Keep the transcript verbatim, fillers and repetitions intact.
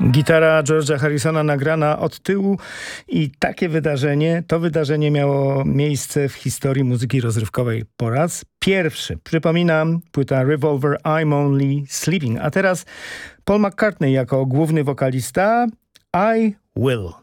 Gitara George'a Harrisona nagrana od tyłu i takie wydarzenie, to wydarzenie miało miejsce w historii muzyki rozrywkowej po raz pierwszy. Przypominam, płyta Revolver, I'm Only Sleeping. A teraz Paul McCartney jako główny wokalista I Will.